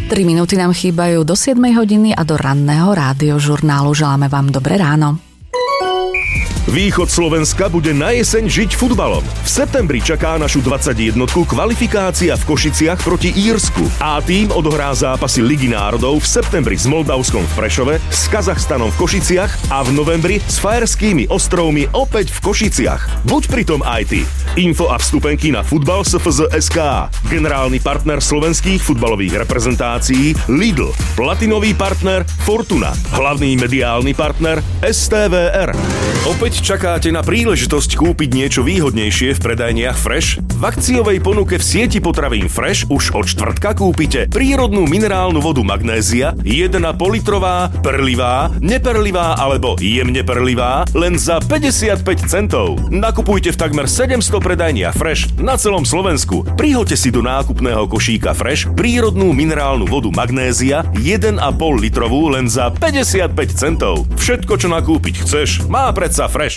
3 minúty nám chýbajú do 7 hodiny a do ranného rádiožurnálu. Želáme vám dobré ráno. Východ Slovenska bude na jeseň žiť futbalom. V septembri čaká našu 21-tku kvalifikácia v Košiciach proti Írsku. A tým odohrá zápasy Ligy národov v septembri s Moldavskom v Prešove, s Kazachstanom v Košiciach a v novembri s Fajerskými ostrovmi opäť v Košiciach. Buď pritom aj ty. Info a vstupenky na futbal.sfz.sk. Generálny partner slovenských futbalových reprezentácií Lidl. Platinový partner Fortuna. Hlavný mediálny partner STVR. Opäť čakáte na príležitosť kúpiť niečo výhodnejšie v predajniach Fresh? V akciovej ponuke v sieti potravín Fresh už od štvrtka kúpite prírodnú minerálnu vodu Magnézia 1,5 litrová, perlivá, neperlivá alebo jemne perlivá len za 55 centov. Nakupujte v takmer 700 predajniach Fresh na celom Slovensku. Prihoďte si do nákupného košíka Fresh prírodnú minerálnu vodu Magnézia 1,5 litrovú len za 55 centov. Všetko, čo nakúpiť chceš, má predsa Fresh.